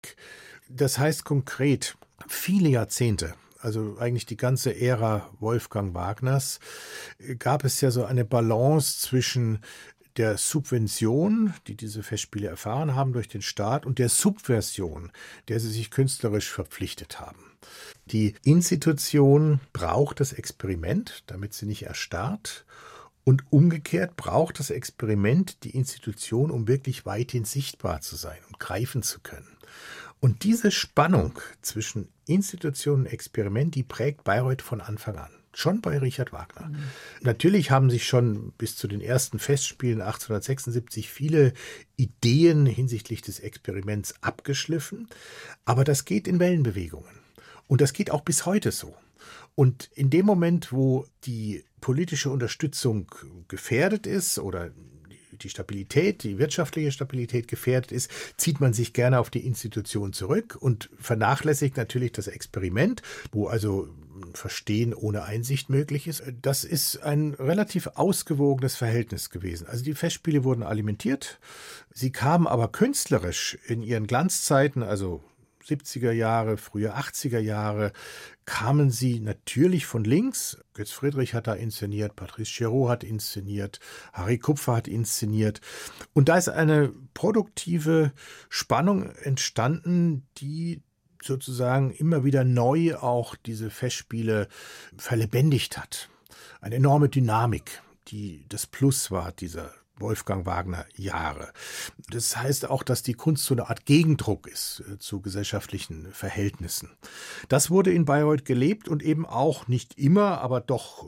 Das heißt konkret, viele Jahrzehnte, also eigentlich die ganze Ära Wolfgang Wagners, gab es ja so eine Balance zwischen der Subvention, die diese Festspiele erfahren haben durch den Staat, und der Subversion, der sie sich künstlerisch verpflichtet haben. Die Institution braucht das Experiment, damit sie nicht erstarrt. Und umgekehrt braucht das Experiment die Institution, um wirklich weithin sichtbar zu sein und greifen zu können. Und diese Spannung zwischen Institution und Experiment, die prägt Bayreuth von Anfang an. Schon bei Richard Wagner. Natürlich haben sich schon bis zu den ersten Festspielen 1876 viele Ideen hinsichtlich des Experiments abgeschliffen, aber das geht in Wellenbewegungen. Und das geht auch bis heute so. Und in dem Moment, wo die politische Unterstützung gefährdet ist oder die Stabilität, die wirtschaftliche Stabilität gefährdet ist, zieht man sich gerne auf die Institution zurück und vernachlässigt natürlich das Experiment, wo also Verstehen ohne Einsicht möglich ist. Das ist ein relativ ausgewogenes Verhältnis gewesen. Also die Festspiele wurden alimentiert, sie kamen aber künstlerisch in ihren Glanzzeiten, also 70er Jahre, frühe 80er Jahre, kamen sie natürlich von links. Götz Friedrich hat da inszeniert, Patrice Chéreau hat inszeniert, Harry Kupfer hat inszeniert. Und da ist eine produktive Spannung entstanden, die sozusagen immer wieder neu auch diese Festspiele verlebendigt hat. Eine enorme Dynamik, die das Plus war dieser Wolfgang Wagner Jahre. Das heißt auch, dass die Kunst so eine Art Gegendruck ist zu gesellschaftlichen Verhältnissen. Das wurde in Bayreuth gelebt und eben auch nicht immer, aber doch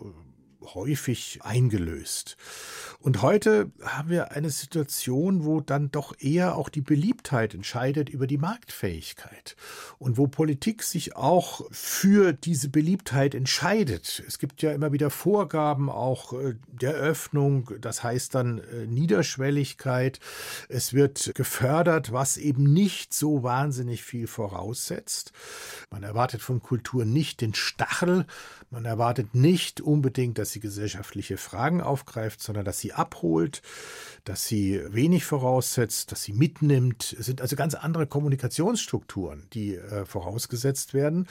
häufig eingelöst. Und heute haben wir eine Situation, wo dann doch eher auch die Beliebtheit entscheidet über die Marktfähigkeit und wo Politik sich auch für diese Beliebtheit entscheidet. Es gibt ja immer wieder Vorgaben auch der Öffnung, das heißt dann Niederschwelligkeit. Es wird gefördert, was eben nicht so wahnsinnig viel voraussetzt. Man erwartet von Kultur nicht den Stachel, man erwartet nicht unbedingt, dass sie gesellschaftliche Fragen aufgreift, sondern dass sie abholt, dass sie wenig voraussetzt, dass sie mitnimmt. Es sind also ganz andere Kommunikationsstrukturen, die vorausgesetzt werden.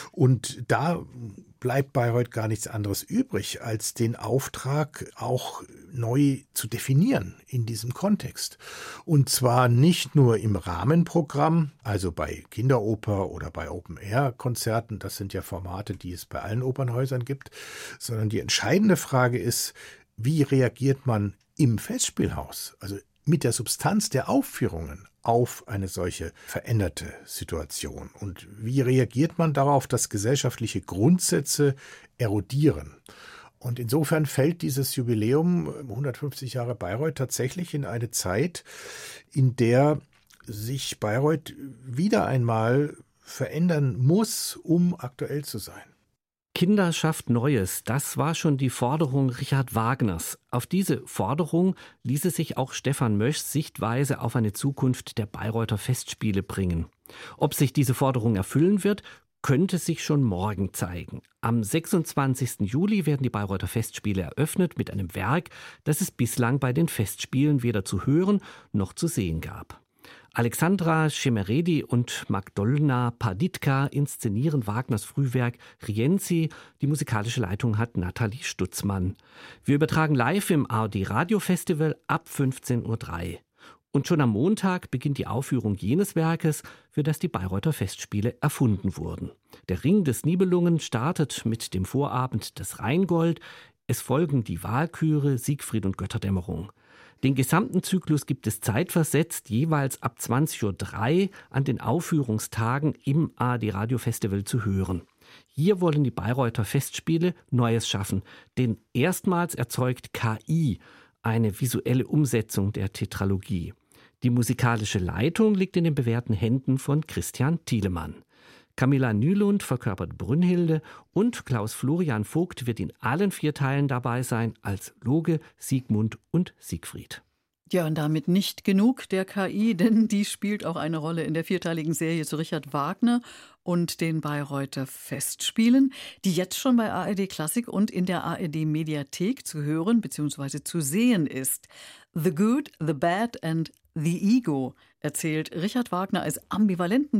Und da bleibt Bayreuth gar nichts anderes übrig, als den Auftrag auch neu zu definieren in diesem Kontext. Und zwar nicht nur im Rahmenprogramm, also bei Kinderoper oder bei Open-Air-Konzerten, das sind ja Formate, die es bei allen Opernhäusern gibt, sondern die entscheidende Frage ist, wie reagiert man im Festspielhaus, also mit der Substanz der Aufführungen, auf eine solche veränderte Situation? Und wie reagiert man darauf, dass gesellschaftliche Grundsätze erodieren? Und insofern fällt dieses Jubiläum 150 Jahre Bayreuth tatsächlich in eine Zeit, in der sich Bayreuth wieder einmal verändern muss, um aktuell zu sein. Kinder schafft Neues, das war schon die Forderung Richard Wagners. Auf diese Forderung ließe sich auch Stefan Möschs Sichtweise auf eine Zukunft der Bayreuther Festspiele bringen. Ob sich diese Forderung erfüllen wird, könnte sich schon morgen zeigen. Am 26. Juli werden die Bayreuther Festspiele eröffnet mit einem Werk, das es bislang bei den Festspielen weder zu hören noch zu sehen gab. Alexandra Schemeredi und Magdolna Parditka inszenieren Wagners Frühwerk Rienzi. Die musikalische Leitung hat Nathalie Stutzmann. Wir übertragen live im ARD Radio Festival ab 15:03 Uhr. Und schon am Montag beginnt die Aufführung jenes Werkes, für das die Bayreuther Festspiele erfunden wurden. Der Ring des Nibelungen startet mit dem Vorabend des Rheingold. Es folgen die Walküre, Siegfried und Götterdämmerung. Den gesamten Zyklus gibt es zeitversetzt, jeweils ab 20:03 Uhr an den Aufführungstagen im ARD Radio Festival zu hören. Hier wollen die Bayreuther Festspiele Neues schaffen, denn erstmals erzeugt KI eine visuelle Umsetzung der Tetralogie. Die musikalische Leitung liegt in den bewährten Händen von Christian Thielemann. Camilla Nylund verkörpert Brünnhilde und Klaus Florian Vogt wird in allen 4 Teilen dabei sein als Loge, Siegmund und Siegfried. Ja, und damit nicht genug der KI, denn die spielt auch eine Rolle in der 4-teiligen Serie zu Richard Wagner und den Bayreuther Festspielen, die jetzt schon bei ARD Klassik und in der ARD Mediathek zu hören bzw. zu sehen ist. The Good, the Bad and the Ego erzählt Richard Wagner als ambivalenten